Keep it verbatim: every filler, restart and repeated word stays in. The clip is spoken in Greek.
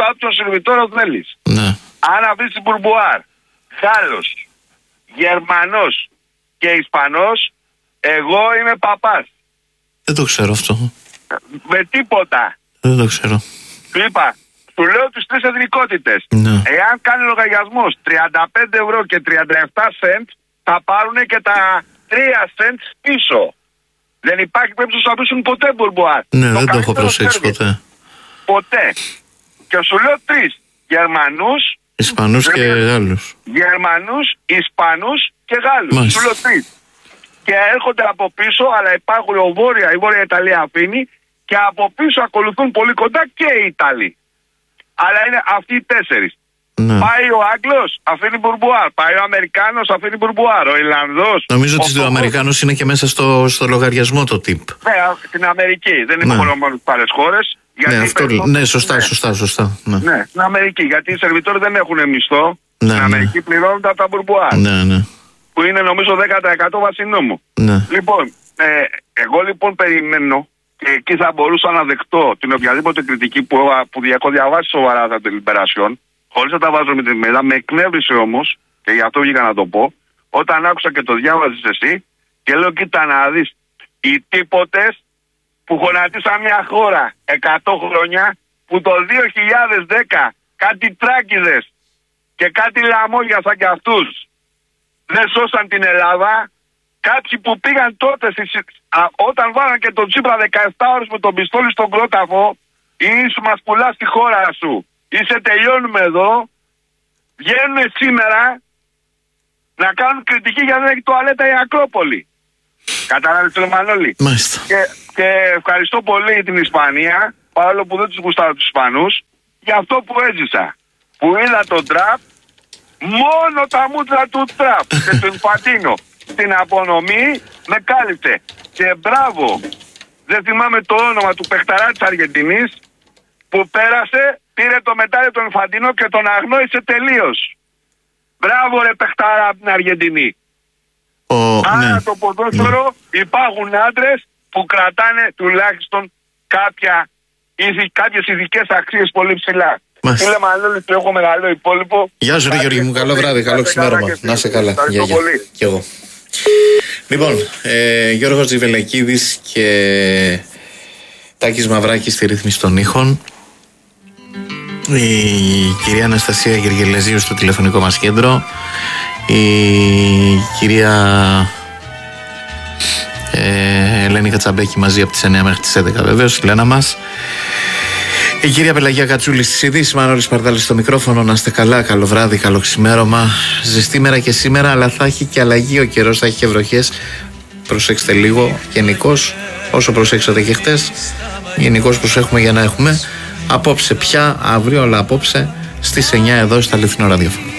όποιο σερβιτόρο θέλεις. Ναι. Αν αφήσει μπουρμπουάρ, Γάλλος, Γερμανός και Ισπανός, εγώ είμαι παπάς. Δεν το ξέρω αυτό. Με τίποτα. Δεν το ξέρω. Του είπα, του λέω τις τρεις εθνικότητες. Ναι. Εάν κάνει λογαριασμός τριάντα πέντε ευρώ και τριάντα επτά σεντ, θα πάρουν και τα τρία σεντ πίσω. Δεν υπάρχει περίπτωση να αφήσουν ποτέ μπουρμπουάρ. Ναι, το δεν το έχω προσέξει ποτέ. Ποτέ. Και σου λέω τρεις. Γερμανούς, Ισπανούς και Γάλλους. Γερμανούς, Ισπανούς και Γάλλους. Μάλιστα. Σου λέω τρεις. Και έρχονται από πίσω, αλλά υπάρχουν ο Βόρεια, η Βόρεια Ιταλία αφήνει, και από πίσω ακολουθούν πολύ κοντά και οι Ιταλοί. Αλλά είναι αυτοί οι τέσσερις. Ναι. Πάει ο Άγγλος, αφήνει μπουρμπουάρ. Πάει ο Αμερικάνος, αφήνει μπουρμπουάρ. Ο Ιρλανδός. Νομίζω ότι ο Αμερικάνος είναι και μέσα στο, στο λογαριασμό το tip. Ναι, στην Αμερική. Δεν είναι Ναι. μόνο μόνο στις άλλες χώρες. Ναι, αυτό, ναι, σωστά, ναι. σωστά, σωστά. Ναι, ναι, στην Αμερική. Γιατί οι σερβιτόροι δεν έχουν μισθό. Ναι, στην ναι. Αμερική πληρώνονται από τα μπουρμπουάρ. ναι, ναι. Που είναι νομίζω δέκα τοις εκατό βάση νόμου. Ναι. Λοιπόν, ε, εγώ λοιπόν περιμένω και εκεί θα μπορούσα να δεχτώ την οποιαδήποτε κριτική που, που έχω διαβάσει σοβαρά τα Τελιμπερασιόν, χωρίς να τα βάζω με τη μέρα. Με εκνεύρισε όμως, και γι' αυτό βγήκα να το πω, όταν άκουσα και το διάβαζες εσύ και λέω: κοίτα να δεις, οι τίποτες που γονατίσαν μια χώρα εκατό χρόνια, που το δύο χιλιάδες δέκα κάτι τράκηδες και κάτι λαμόγια σαν κι αυτούς δεν σώσαν την Ελλάδα. Κάποιοι που πήγαν τότε στις, α, όταν βάλαν και τον Τσίπρα δεκαεπτά ώρες με τον πιστόλι στον κρόταφο, ή σου μας πουλάς τη χώρα σου ή σε τελειώνουμε εδώ, βγαίνουν σήμερα να κάνουν κριτική για να δεν έχει τουαλέτα η Ακρόπολη. Κατάλαβες το Μανώλη. Μάλιστα. Και, και ευχαριστώ πολύ την Ισπανία, παρόλο που δεν τους γουστάρω τους Ισπανούς, για αυτό που έζησα. Που είδα τον Τραπ, μόνο τα μούτρα του Τραπ και του Ινφαντίνο στην απονομή με κάλυψε. Και μπράβο, δεν θυμάμαι το όνομα του παιχταρά της Αργεντινής, που πέρασε, πήρε το μετάλλιο του Ινφαντίνο και τον αγνόησε τελείως. Μπράβο ρε παιχταρά από την Αργεντινή. Ο, Άρα ναι. το ποδόσφαιρο, ναι, υπάρχουν άντρες που κρατάνε τουλάχιστον κάποια, κάποιες ειδικές αξίες πολύ ψηλά. Φίλε Μανώλη, του έχω μεγάλο υπόλοιπο. Γεια σου ρε Γιώργη μου, καλό βράδυ, καλό ξημέρωμα. Να είσαι καλά. Γεια, γεια. Και εγώ. Λοιπόν, ε, Γιώργος Τζιβελεκίδης και Τάκης Μαυράκης στη ρύθμιση των ήχων. Η κυρία Αναστασία Γεργελεζίου στο τηλεφωνικό μας κέντρο. Η κυρία ε, Ελένη Κατσαμπέκη μαζί από τις εννιά μέχρι τις έντεκα βεβαίως, η Λένα μας. Η κυρία Πελαγία Κατσούλη στις ειδήσεις, Μανώλης Παρδάλης στο μικρόφωνο. Να είστε καλά, καλό βράδυ, καλό ξημέρωμα. Ζεστή μέρα και σήμερα, αλλά θα έχει και αλλαγή ο καιρός, θα έχει και βροχές. Προσέξτε λίγο, γενικώς, όσο προσέξατε και χτες, γενικώς προσέχουμε για να έχουμε. Απόψε πια, αύριο, αλλά απόψε στις εννιά εδώ στα Αληθινό Ραδιόφωνο.